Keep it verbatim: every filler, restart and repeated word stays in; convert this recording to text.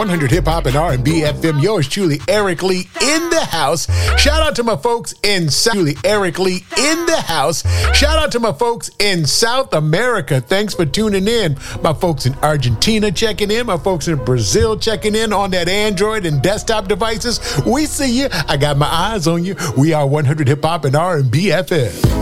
one hundred Hip Hop and R and B F M. Yours truly, Eric Lee, in the house. Shout out to my folks in South. Truly, Eric Lee, in the house. Shout out to my folks in South America. Thanks for tuning in. My folks in Argentina checking in. My folks in Brazil checking in on that Android and desktop devices. We see you. I got my eyes on you. We are one hundred Hip Hop and R and B F M.